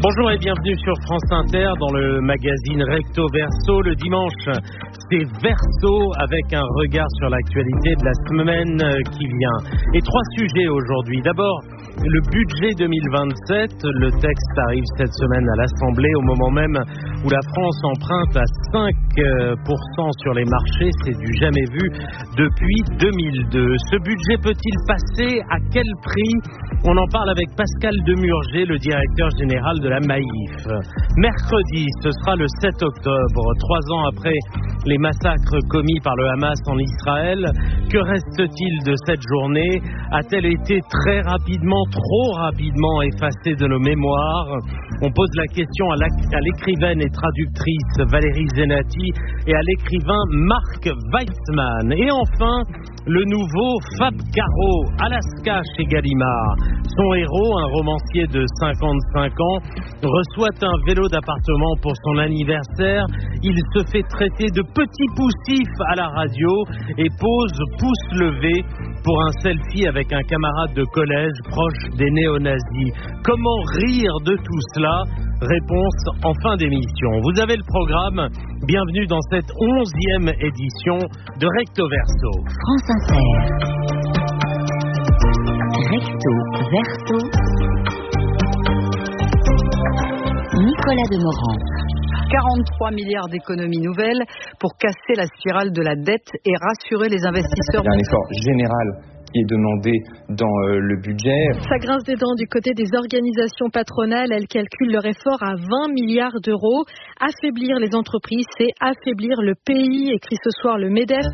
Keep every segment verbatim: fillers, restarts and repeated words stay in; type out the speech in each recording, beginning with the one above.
Bonjour et bienvenue sur France Inter dans le magazine Recto Verso. Le dimanche, c'est Verso avec un regard sur l'actualité de la semaine qui vient. Et trois sujets aujourd'hui. D'abord, le budget deux mille vingt-sept. Le texte arrive cette semaine à l'Assemblée au moment même où la France emprunte à cinq pour cent sur les marchés. C'est du jamais vu depuis deux mille deux. Ce budget peut-il passer? À quel prix? On en parle avec Pascal Demurger, le directeur général de la Maïf. Mercredi, ce sera le sept octobre, trois ans après les massacres commis par le Hamas en Israël. Que reste-t-il de cette journée? A-t-elle été très rapidement, trop rapidement effacée de nos mémoires? On pose la question à l'écrivaine et traductrice Valérie Zenati et à l'écrivain Marc Weitzman. Et enfin, le nouveau Fab Caro, Alaska chez Gallimard. Son héros, un romancier de cinquante-cinq ans, reçoit un vélo d'appartement pour son anniversaire. Il se fait traiter de petit poussif à la radio et pose pouce levé pour un selfie avec un camarade de collège proche des néo-nazis. Comment rire de tout cela? Réponse en fin d'émission. Vous avez le programme. Bienvenue dans cette onzième édition de Recto Verso. France Inter. Recto Verso. Nicolas Demorand. quarante-trois milliards d'économies nouvelles pour casser la spirale de la dette et rassurer les investisseurs. Il y a un effort général qui est demandé dans euh, le budget. Ça grince des dents du côté des organisations patronales. Elles calculent leur effort à vingt milliards d'euros. Affaiblir les entreprises, c'est affaiblir le pays, écrit ce soir le MEDEF.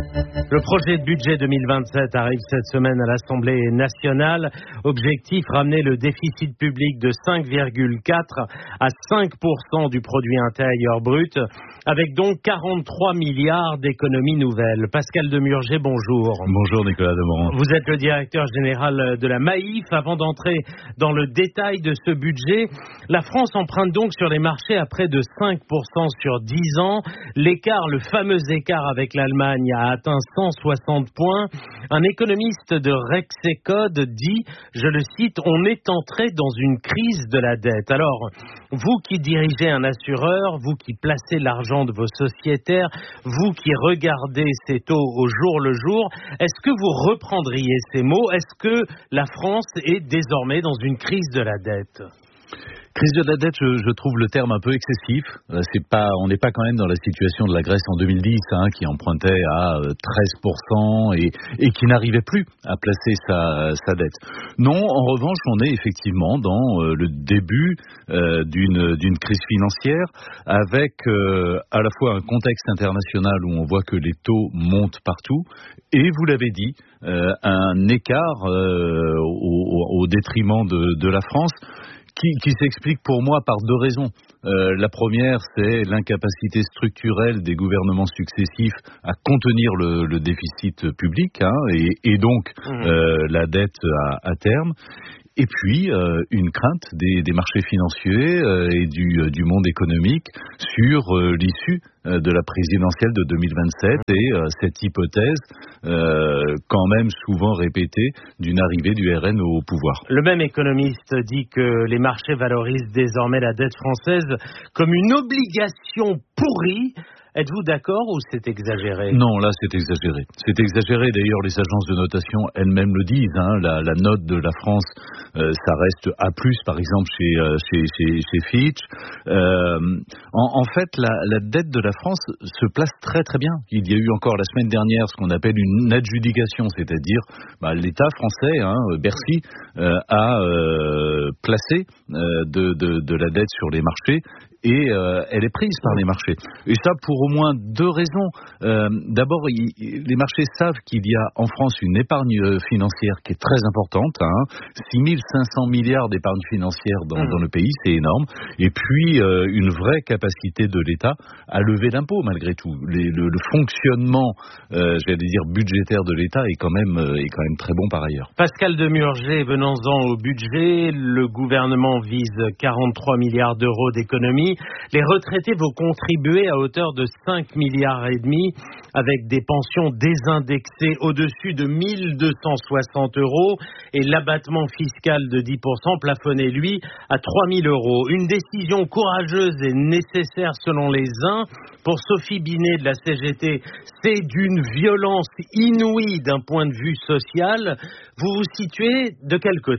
Le projet de budget deux mille vingt-sept arrive cette semaine à l'Assemblée nationale. Objectif, ramener le déficit public de cinq virgule quatre à cinq pour cent du produit intérieur brut, avec donc quarante-trois milliards d'économies nouvelles. Pascal Demurger, bonjour. Bonjour Nicolas Demorand. Vous êtes le directeur général de la Maïf. Avant d'entrer dans le détail de ce budget, la France emprunte donc sur les marchés à près de cinq pour cent sur dix ans. L'écart, le fameux écart avec l'Allemagne, a atteint cent soixante points. Un économiste de Rexecode dit, je le cite, on est entré dans une crise de la dette. Alors, vous qui dirigez un assureur, vous qui placez l'argent de vos sociétaires, vous qui regardez ces taux au jour le jour, est-ce que vous reprendriez ces mots? Est-ce que la France est désormais dans une crise de la dette? Crise de la dette, je, je trouve le terme un peu excessif. C'est pas, on n'est pas quand même dans la situation de la Grèce en deux mille dix, hein, qui empruntait à treize pour cent et, et qui n'arrivait plus à placer sa, sa dette. Non, en revanche, on est effectivement dans euh, le début euh, d'une, d'une crise financière, avec euh, à la fois un contexte international où on voit que les taux montent partout, et vous l'avez dit, euh, un écart euh, au, au détriment de, de la France. Qui, qui s'explique pour moi par deux raisons. Euh, la première, c'est l'incapacité structurelle des gouvernements successifs à contenir le, le déficit public, hein, et, et donc mmh. euh, la dette à, à terme. Et puis, euh, une crainte des, des marchés financiers euh, et du, euh, du monde économique sur euh, l'issue euh, de la présidentielle de deux mille vingt-sept et euh, cette hypothèse, euh, quand même souvent répétée, d'une arrivée du R N au pouvoir. Le même économiste dit que les marchés valorisent désormais la dette française comme une obligation pourrie. Êtes-vous d'accord ou c'est exagéré? Non, là c'est exagéré. C'est exagéré, d'ailleurs les agences de notation elles-mêmes le disent, hein, la, la note de la France, euh, ça reste A plus par exemple chez, euh, chez, chez, chez Fitch. Euh, en, en fait, la, la dette de la France se place très très bien. Il y a eu encore la semaine dernière ce qu'on appelle une adjudication, c'est-à-dire bah, l'État français, hein, Bercy, euh, a euh, placé euh, de, de, de la dette sur les marchés. Et euh, elle est prise par les marchés. Et ça pour au moins deux raisons. Euh, d'abord, il, les marchés savent qu'il y a en France une épargne financière qui est très importante. Hein, six mille cinq cents milliards d'épargne financière dans, mmh. dans le pays, c'est énorme. Et puis, euh, une vraie capacité de l'État à lever l'impôt, malgré tout. Les, le, le fonctionnement, euh, j'allais dire, budgétaire de l'État est quand même, euh, est quand même très bon par ailleurs. Pascal Demurger, venons-en au budget. Le gouvernement vise quarante-trois milliards d'euros d'économies. demi. Les retraités vont contribuer à hauteur de cinq milliards et demi avec des pensions désindexées au-dessus de mille deux cent soixante euros et l'abattement fiscal de dix pour cent plafonné, lui, à trois mille euros. Une décision courageuse et nécessaire selon les uns. Pour Sophie Binet de la C G T, c'est d'une violence inouïe d'un point de vue social. Vous vous situez de quel côté ?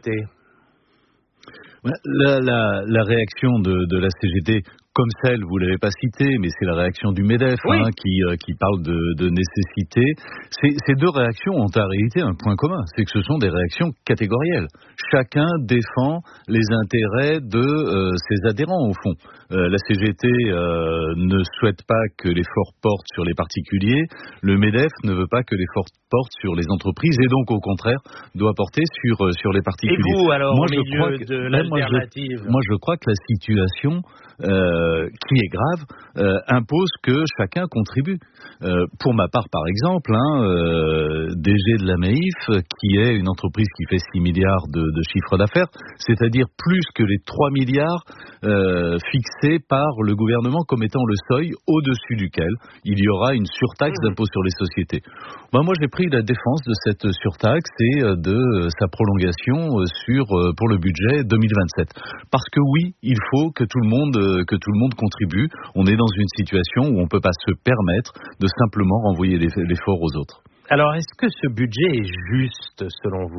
La, la, la réaction de, de la C G T, comme celle, vous l'avez pas citée, mais c'est la réaction du MEDEF, oui. hein, qui, euh, qui parle de, de nécessité. Ces, ces deux réactions ont en réalité un point commun, c'est que ce sont des réactions catégorielles. Chacun défend les intérêts de euh, ses adhérents, au fond. Euh, la C G T euh, ne souhaite pas que l'effort porte sur les particuliers, le MEDEF ne veut pas que l'effort porte sur les entreprises et donc au contraire doit porter sur, euh, sur les particuliers. Et vous alors, moi, au milieu que, de l'alternative moi, moi je crois que la situation euh, qui est grave euh, impose que chacun contribue. Euh, pour ma part par exemple, hein, euh, D G de la Maïf, qui est une entreprise qui fait six milliards de, de chiffre d'affaires, c'est-à-dire plus que les trois milliards euh, fixés par le gouvernement comme étant le seuil au-dessus duquel il y aura une surtaxe d'impôt sur les sociétés. Ben, moi j'ai pris la défense de cette surtaxe et de sa prolongation sur, pour le budget deux mille vingt-sept. Parce que oui, il faut que tout le monde, que tout le monde contribue. On est dans une situation où on ne peut pas se permettre de simplement renvoyer l'effort aux autres. Alors, est-ce que ce budget est juste, selon vous ?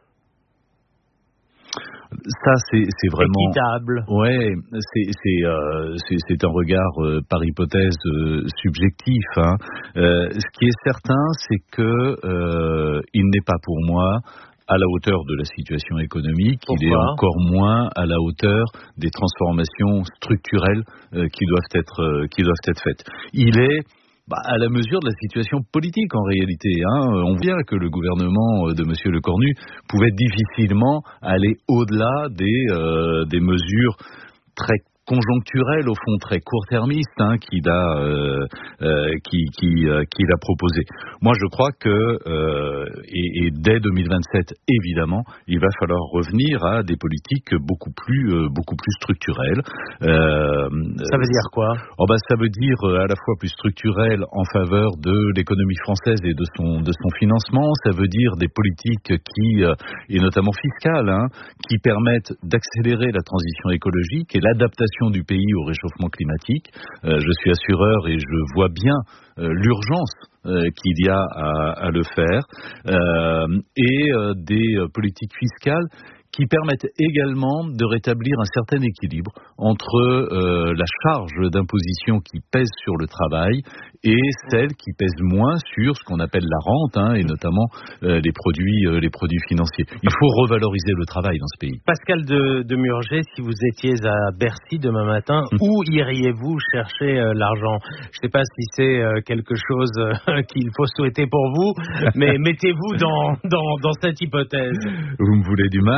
Ça, c'est, c'est vraiment équitable. Ouais, c'est, c'est, euh, c'est, c'est un regard euh, par hypothèse euh, subjectif. Hein. Euh, ce qui est certain, c'est que euh, il n'est pas pour moi à la hauteur de la situation économique. Pourquoi ? Il est encore moins à la hauteur des transformations structurelles euh, qui doivent être euh, qui doivent être faites. Il est Bah, à la mesure de la situation politique en réalité. Hein. On voit que le gouvernement de M. Lecornu pouvait difficilement aller au-delà des, euh, des mesures très conjoncturel, au fond très court-termiste, hein, qu'il a, euh, euh, qui, qui, euh, qu'il a proposé. Moi, je crois que, euh, et, et dès deux mille vingt-sept, évidemment, il va falloir revenir à des politiques beaucoup plus, euh, beaucoup plus structurelles. Euh, ça veut dire quoi ? Oh ben, ça veut dire à la fois plus structurelles en faveur de l'économie française et de son, de son financement. Ça veut dire des politiques qui, euh, et notamment fiscales, hein, qui permettent d'accélérer la transition écologique et l'adaptation du pays au réchauffement climatique. Euh, je suis assureur et je vois bien euh, l'urgence euh, qu'il y a à, à le faire euh, et euh, des euh, politiques fiscales qui permettent également de rétablir un certain équilibre entre euh, la charge d'imposition qui pèse sur le travail et celle qui pèse moins sur ce qu'on appelle la rente, hein, et notamment euh, les produits, euh, les produits financiers. Il faut revaloriser le travail dans ce pays. Pascal de, de Murger, si vous étiez à Bercy demain matin, mmh. où iriez-vous chercher euh, l'argent ? Je ne sais pas si c'est euh, quelque chose euh, qu'il faut souhaiter pour vous, mais mettez-vous dans, dans, dans cette hypothèse. Vous me voulez du mal ?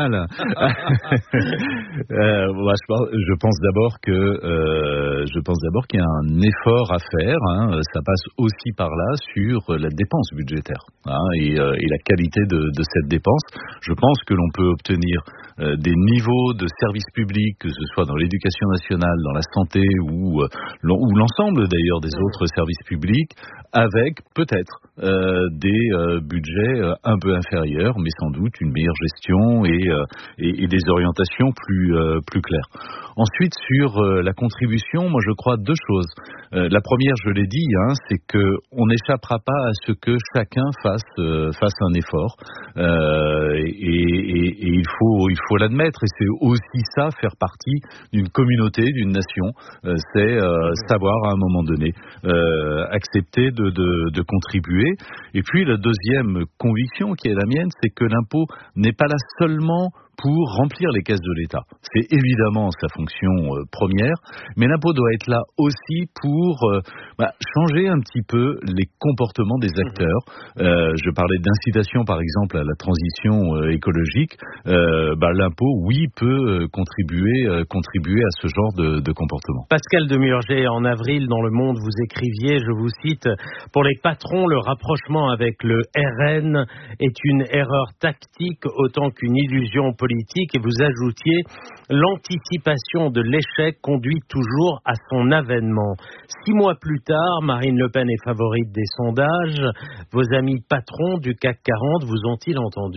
euh, moi, je pense, je pense d'abord que euh, je pense d'abord qu'il y a un effort à faire. Hein, ça passe aussi par là sur la dépense budgétaire, hein, et, euh, et la qualité de, de cette dépense. Je pense que l'on peut obtenir euh, des niveaux de services publics, que ce soit dans l'éducation nationale, dans la santé ou, euh, ou l'ensemble d'ailleurs des autres services publics, avec peut-être euh, des euh, budgets euh, un peu inférieurs, mais sans doute une meilleure gestion et euh, Et, et des orientations plus, euh, plus claires. Ensuite, sur euh, la contribution, moi je crois deux choses. Euh, la première, je l'ai dit, hein, c'est qu'on n'échappera pas à ce que chacun fasse, euh, fasse un effort. Euh, et, et, et il faut, il faut l'admettre. Et c'est aussi ça, faire partie d'une communauté, d'une nation. Euh, c'est euh, savoir à un moment donné euh, accepter de, de, de contribuer. Et puis la deuxième conviction qui est la mienne, c'est que l'impôt n'est pas là seulement pour remplir les caisses de l'État. C'est évidemment sa fonction euh, première, mais l'impôt doit être là aussi pour euh, bah, changer un petit peu les comportements des acteurs. Euh, je parlais d'incitation, par exemple, à la transition euh, écologique. Euh, bah, l'impôt, oui, peut euh, contribuer, euh, contribuer à ce genre de, de comportement. Pascal de Murger, en avril, dans Le Monde, vous écriviez, je vous cite, « Pour les patrons, le rapprochement avec le R N est une erreur tactique autant qu'une illusion politique. politique et vous ajoutiez l'anticipation de l'échec conduit toujours à son avènement. Six mois plus tard, Marine Le Pen est favorite des sondages. Vos amis patrons du C A C quarante vous ont-ils entendu ?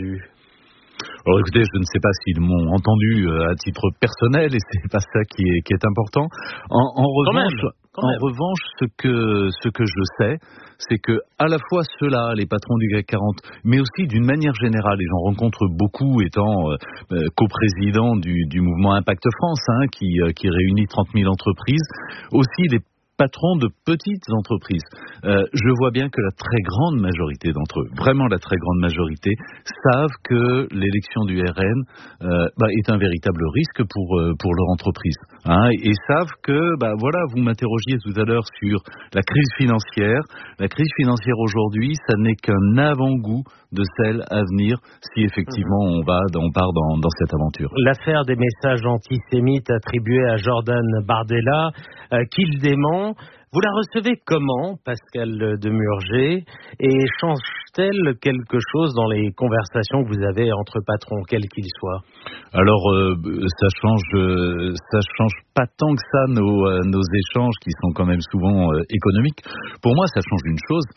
Alors écoutez, je ne sais pas s'ils m'ont entendu euh, à titre personnel et c'est pas ça qui est, qui est important. En, en revanche, même, en revanche, ce que ce que je sais, c'est que à la fois ceux-là, les patrons du C A C quarante, mais aussi d'une manière générale, et j'en rencontre beaucoup étant euh, coprésident du, du mouvement Impact France, hein, qui euh, qui réunit trente mille entreprises, aussi les patrons de petites entreprises. Euh, je vois bien que la très grande majorité d'entre eux, vraiment la très grande majorité, savent que l'élection du R N euh, bah, est un véritable risque pour euh, pour leur entreprise. Hein, et, et savent que, bah voilà, vous m'interrogiez tout à l'heure sur la crise financière. La crise financière aujourd'hui, ça n'est qu'un avant-goût de celle à venir si effectivement on va, on part dans, dans cette aventure. L'affaire des messages antisémites attribués à Jordan Bardella, euh, qu'il dément. Vous la recevez comment, Pascal Demurger, et change-t-elle quelque chose dans les conversations que vous avez entre patrons, quels qu'ils soient ? Alors, euh, ça change, euh, ça change pas tant que ça nos, euh, nos échanges qui sont quand même souvent euh, économiques. Pour moi, ça change une chose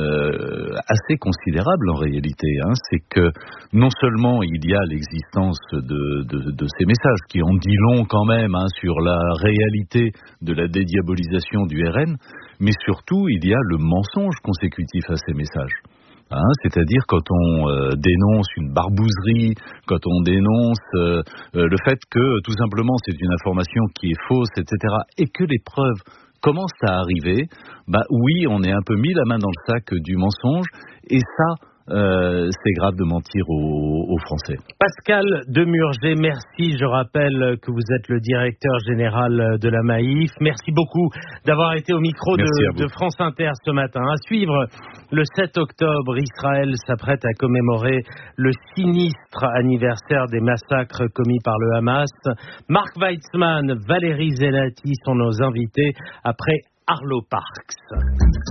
euh, assez considérable en réalité. Hein, c'est que non seulement il y a l'existence de, de, de ces messages qui en dit long quand même hein, sur la réalité de la dédiabolisation du R N, mais surtout il y a le mensonge consécutif à ces messages. Hein, c'est-à-dire quand on euh, dénonce une barbouzerie, quand on dénonce euh, euh, le fait que tout simplement c'est une information qui est fausse, et cetera, et que les preuves commencent à arriver, bah oui, on est un peu mis la main dans le sac du mensonge, et ça, Euh, c'est grave de mentir aux, aux Français. Pascal Demurger, merci. Je rappelle que vous êtes le directeur général de la Maïf. Merci beaucoup d'avoir été au micro de, de France Inter ce matin. À suivre, le sept octobre, Israël s'apprête à commémorer le sinistre anniversaire des massacres commis par le Hamas. Marc Weitzman, Valérie Zelati sont nos invités après Arlo Parks.